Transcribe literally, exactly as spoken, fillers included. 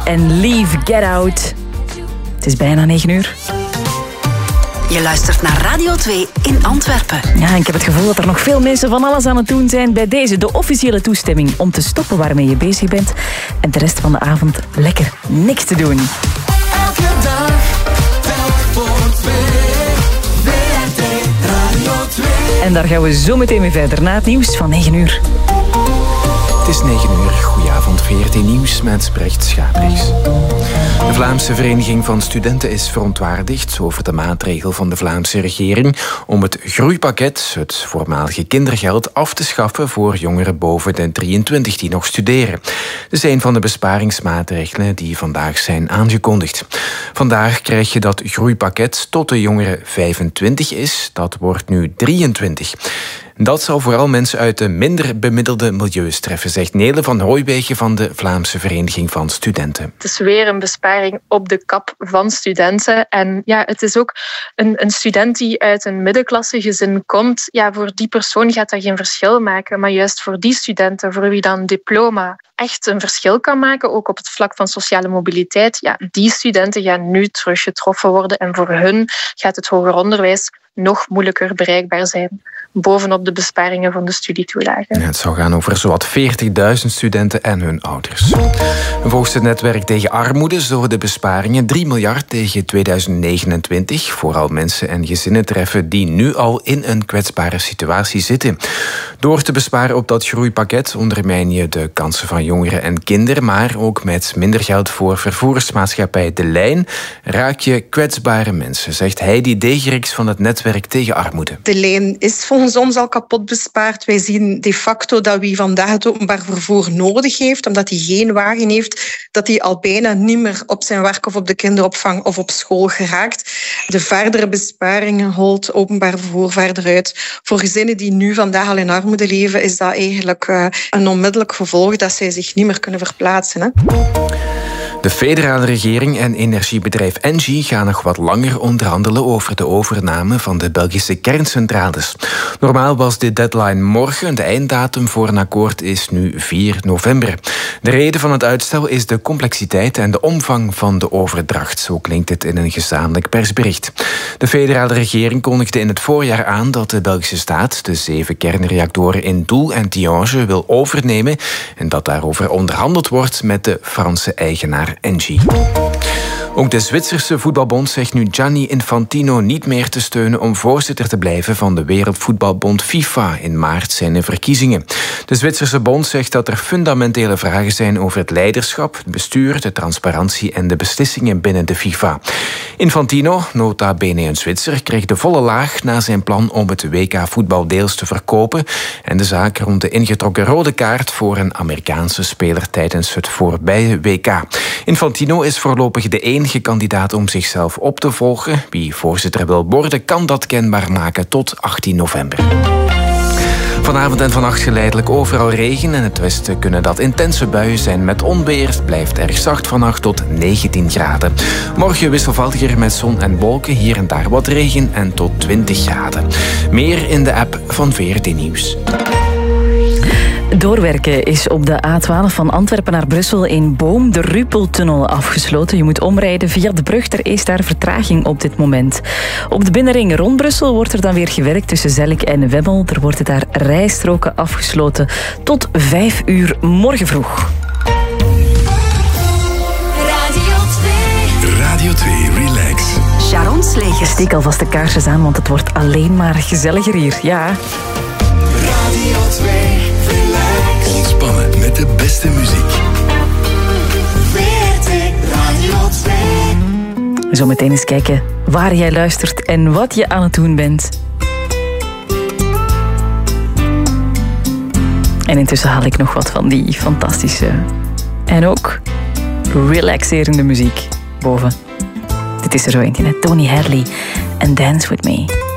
en Leave Get Out. Het is bijna negen uur. Je luistert naar Radio twee in Antwerpen. Ja, en ik heb het gevoel dat er nog veel mensen van alles aan het doen zijn bij deze, de officiële toestemming om te stoppen waarmee je bezig bent en de rest van de avond lekker niks te doen. Elke dag, telk voor twee, V R T Radio twee. En daar gaan we zo meteen mee verder na het nieuws van negen uur. Het is negen uur. Goedenavond, V R T Nieuws met Brecht Schaprechts. De Vlaamse Vereniging van Studenten is verontwaardigd over de maatregel van de Vlaamse regering om het groeipakket, het voormalige kindergeld, af te schaffen voor jongeren boven de drieëntwintig die nog studeren. Het is een van de besparingsmaatregelen die vandaag zijn aangekondigd. Vandaag krijg je dat groeipakket tot de jongeren vijfentwintig is. Dat wordt nu drieëntwintig. Dat zal vooral mensen uit de minder bemiddelde milieus treffen, zegt Nele van Hooijwegen van de Vlaamse Vereniging van Studenten. Het is weer een besparing op de kap van studenten. En ja, het is ook een, een student die uit een middenklassegezin komt. Ja, voor die persoon gaat dat geen verschil maken. Maar juist voor die studenten, voor wie dan diploma echt een verschil kan maken, ook op het vlak van sociale mobiliteit, ja, die studenten gaan nu terug getroffen worden. En voor hun gaat het hoger onderwijs nog moeilijker bereikbaar zijn, bovenop de besparingen van de studietoelagen. Ja, het zou gaan over zowat veertigduizend studenten en hun ouders. Volgens het netwerk tegen armoede zullen de besparingen drie miljard tegen tweeduizend negenentwintig vooral mensen en gezinnen treffen die nu al in een kwetsbare situatie zitten. Door te besparen op dat groeipakket ondermijn je de kansen van jongeren en kinderen, maar ook met minder geld voor vervoersmaatschappij De Lijn raak je kwetsbare mensen, zegt Heidi Degeriks van het netwerk tegen armoede. De lijn is volgens ons al kapot bespaard. Wij zien de facto dat wie vandaag het openbaar vervoer nodig heeft, omdat hij geen wagen heeft, dat hij al bijna niet meer op zijn werk of op de kinderopvang of op school geraakt. De verdere besparingen holt openbaar vervoer verder uit. Voor gezinnen die nu vandaag al in armoede leven, is dat eigenlijk uh, een onmiddellijk gevolg dat zij zich niet meer kunnen verplaatsen. Hè? De federale regering en energiebedrijf Engie gaan nog wat langer onderhandelen over de overname van de Belgische kerncentrales. Normaal was de deadline morgen, de einddatum voor een akkoord is nu vier november. De reden van het uitstel is de complexiteit en de omvang van de overdracht, zo klinkt het in een gezamenlijk persbericht. De federale regering kondigde in het voorjaar aan dat de Belgische staat de zeven kernreactoren in Doel en Tihange wil overnemen en dat daarover onderhandeld wordt met de Franse eigenaar Engie. Ook de Zwitserse voetbalbond zegt nu Gianni Infantino niet meer te steunen om voorzitter te blijven van de Wereldvoetbalbond FIFA in maart zijn de verkiezingen. De Zwitserse bond zegt dat er fundamentele vragen zijn over het leiderschap, het bestuur, de transparantie en de beslissingen binnen de FIFA. Infantino, nota bene een Zwitser, kreeg de volle laag na zijn plan om het W K-voetbal deels te verkopen en de zaak rond de ingetrokken rode kaart voor een Amerikaanse speler tijdens het voorbije W K. Infantino is voorlopig de enige kandidaat om zichzelf op te volgen. Wie voorzitter wil worden, kan dat kenbaar maken tot achttien november. Vanavond en vannacht geleidelijk overal regen. En in het westen kunnen dat intense buien zijn met onweer. Het blijft erg zacht vannacht tot negentien graden. Morgen wisselvalliger met zon en wolken. Hier en daar wat regen en tot twintig graden. Meer in de app van V R T Nieuws. Doorwerken is op de A twaalf van Antwerpen naar Brussel in Boom de Rupeltunnel afgesloten. Je moet omrijden via de brug. Er is daar vertraging op dit moment. Op de binnenring rond Brussel wordt er dan weer gewerkt tussen Zelk en Wemmel. Er worden daar rijstroken afgesloten tot vijf uur morgen vroeg. Radio twee. Radio twee, relax. Sharon Slegers. Steek alvast de kaarsjes aan, want het wordt alleen maar gezelliger hier. Ja. Radio twee, relax. Ontspannen met de beste muziek. V R T Radio twee. Zometeen eens kijken waar jij luistert en wat je aan het doen bent. En intussen haal ik nog wat van die fantastische en ook relaxerende muziek boven. Dit is er zo eentje, Tony Hadley en Dance With Me.